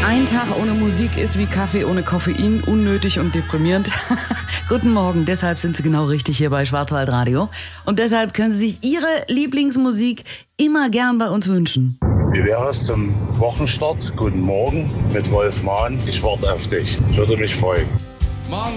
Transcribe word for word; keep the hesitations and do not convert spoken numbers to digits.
Ein Tag ohne Musik ist wie Kaffee ohne Koffein, unnötig und deprimierend. Guten Morgen, deshalb sind Sie genau richtig hier bei Schwarzwaldradio. Und deshalb können Sie sich Ihre Lieblingsmusik immer gern bei uns wünschen. Wie wäre es zum Wochenstart? Guten Morgen mit Wolf Mahn. Ich warte auf dich. Ich würde mich freuen. Morgen